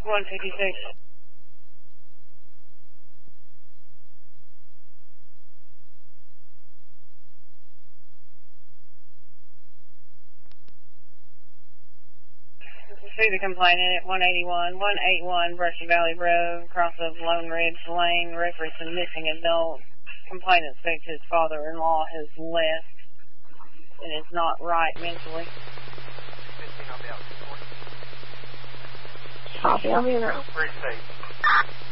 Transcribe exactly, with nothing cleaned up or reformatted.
one fifty-six. See the complainant at one eighty-one, one eighty-one Brushy Valley Road, cross of Lone Ridge Lane, reference a missing adult. Complainant states his father-in-law has left and is not right mentally. Copy, I'll be in route. Pretty safe.